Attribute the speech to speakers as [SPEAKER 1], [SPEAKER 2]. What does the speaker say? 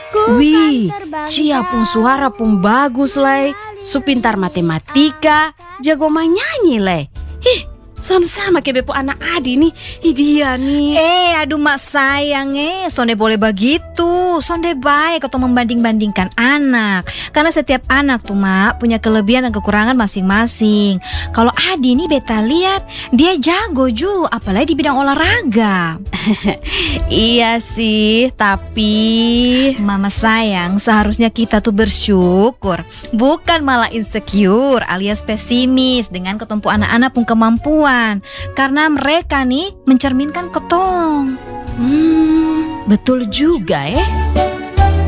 [SPEAKER 1] Wih, Cia pun suara pun bagus leh. Su pintar matematika, jago menyanyi leh. Sama kayak bepo anak Adi nih. Dia nih.
[SPEAKER 2] Aduh mak sayang sonde boleh begitu. Sonde baik atau membanding-bandingkan anak. Karena setiap anak tuh mak punya kelebihan dan kekurangan masing-masing. Kalau Adi nih beta lihat dia jago ju, apalagi di bidang olahraga.
[SPEAKER 1] Iya sih, tapi
[SPEAKER 2] mama sayang, seharusnya kita tuh bersyukur, bukan malah insecure alias pesimis dengan ketumpu anak-anak pun kemampuan. Karena mereka nih mencerminkan ketong.
[SPEAKER 1] Betul juga